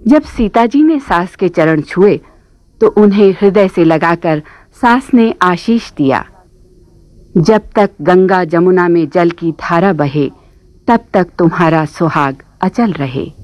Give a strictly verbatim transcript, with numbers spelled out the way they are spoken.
जब सीता जी ने सास के चरण छुए तो उन्हें हृदय से लगाकर सास ने आशीष दिया, जब तक गंगा जमुना में जल की धारा बहे तब तक तुम्हारा सुहाग अचल रहे।